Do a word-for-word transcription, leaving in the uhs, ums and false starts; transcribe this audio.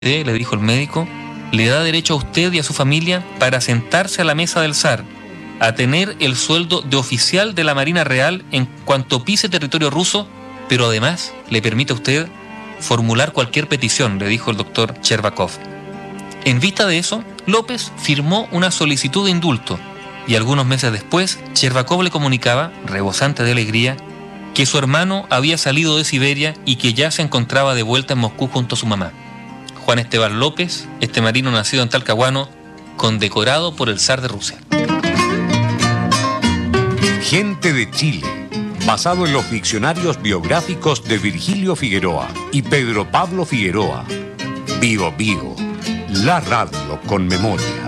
le dijo el médico, le da derecho a usted y a su familia para sentarse a la mesa del zar, a tener el sueldo de oficial de la Marina Real en cuanto pise territorio ruso, pero además le permite a usted formular cualquier petición, le dijo el doctor Chervakov. En vista de eso, López firmó una solicitud de indulto y algunos meses después, Chervakov le comunicaba, rebosante de alegría, que su hermano había salido de Siberia y que ya se encontraba de vuelta en Moscú junto a su mamá. Juan Esteban López, este marino nacido en Talcahuano, condecorado por el zar de Rusia. Gente de Chile, basado en los diccionarios biográficos de Virgilio Figueroa y Pedro Pablo Figueroa. Bío Bío, la radio con memoria.